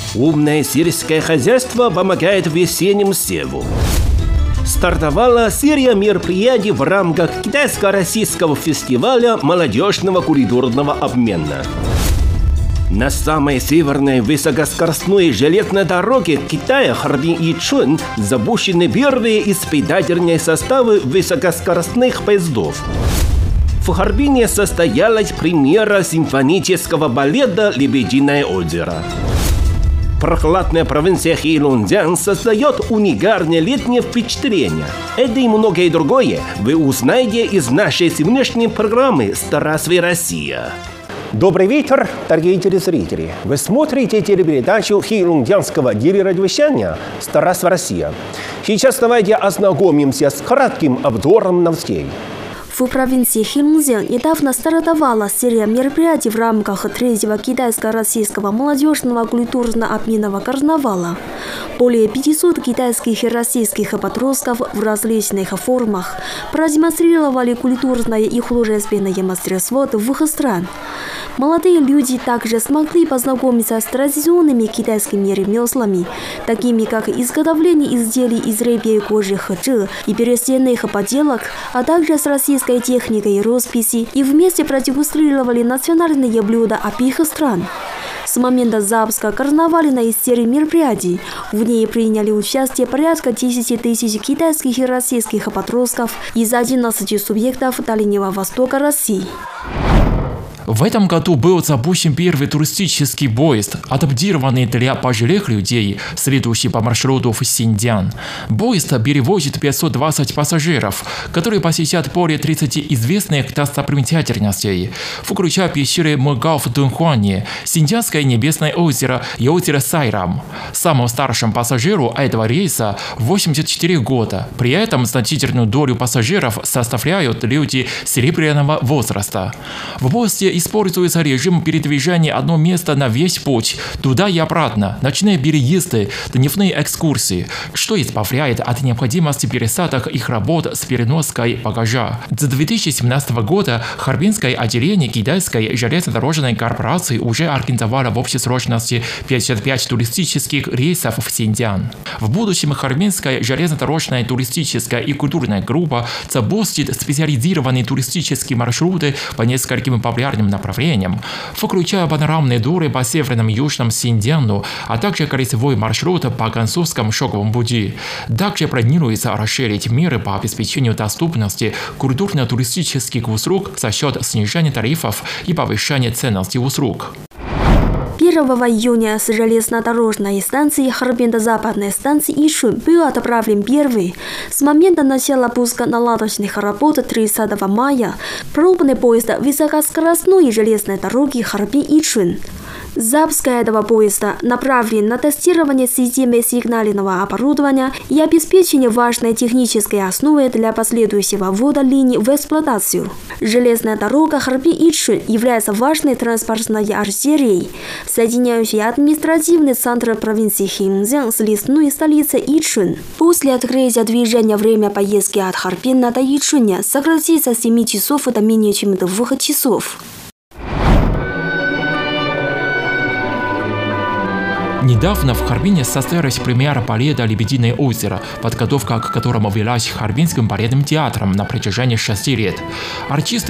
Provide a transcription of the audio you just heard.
Умное сельское хозяйство помогает весеннему севу. Стартовала серия мероприятий в рамках китайско-российского фестиваля молодежного культурного обмена. На самой северной высокоскоростной железной дороге Китая Харбин-Ичун запущены первые испытательные составы высокоскоростных поездов. В Харбине состоялась премьера симфонического балета «Лебединое озеро». Прохладная провинция Хэйлунцзян создает уникальное летнее впечатление. Это и многое другое вы узнаете из нашей сегодняшней программы «Здравствуй, Россия». Добрый вечер, дорогие телезрители. Вы смотрите телепередачу хэйлунцзянского телерадиовещания «Здравствуй, Россия». Сейчас давайте ознакомимся с кратким обзором новостей. В провинции Хэйлунцзян недавно стартовала серия мероприятий в рамках 3-го китайско-российского молодежного культурно-обменного карнавала. Более 500 китайских и российских подростков в различных формах продемонстрировали культурное и художественное мастерство двух стран. Молодые люди также смогли познакомиться с традиционными китайскими ремеслами, такими как изготовление изделий из рыбьей и кожи хэчжи и берестяных поделок, а также с российской техникой и росписи, и вместе продемонстрировали национальные блюда обеих стран. С момента запуска карнавальной серии мероприятий в ней приняли участие порядка 10 тысяч китайских и российских подростков из 11 субъектов Дальнего Востока России. В этом году был запущен первый туристический поезд, адаптированный для пожилых людей, следующий по маршруту в Синьцзян. Поезд перевозит 520 пассажиров, которые посетят более 30 известных достопримечательностей, включая пещеры Мэгao в Дунхуане, Синьцзянское небесное озеро и озеро Сайрам. Самым старшим пассажиру этого рейса 84 года. При этом значительную долю пассажиров составляют люди серебряного возраста. В поезде используется режим передвижения одно место на весь путь, туда и обратно, ночные переезды, дневные экскурсии, что избавляет от необходимости пересадок их работ с переноской багажа. С 2017 года Харбинское отделение Китайской железнодорожной корпорации уже организовало в общей срочности 55 туристических рейсов в Синьцзян. В будущем Харбинская железнодорожная туристическая и культурная группа запустит специализированные туристические маршруты по нескольким популярным направлениям, включая панорамные туры по северному и южному Синьцзяну, а также кольцевой маршрут по Гансускому шоковому пути. Также планируется расширить меры по обеспечению доступности культурно-туристических услуг за счет снижения тарифов и повышения ценности услуг. 1 июня с железнодорожной станции Харбин до западной станции Ичун был отправлен первый с момента начала пуска наладочных работ 30 мая пробный поезд высокоскоростной железной дороги Харбин-Ичун. Запуск этого поезда направлен на тестирование системы сигнального оборудования и обеспечение важной технической основы для последующего ввода линий в эксплуатацию. Железная дорога Харбин-Ичун является важной транспортной артерией, соединяющей административный центр провинции Хэйлунцзян с лесной столицей Ичун. После открытия движения время поездки от Харбина до Ичуня сократится с 7 часов до менее чем 2 часов. Недавно в Харбине состоялась премьера балета «Лебединое озеро», подготовка к которому велась Харбинским балетным театром на протяжении 6 лет. Артисты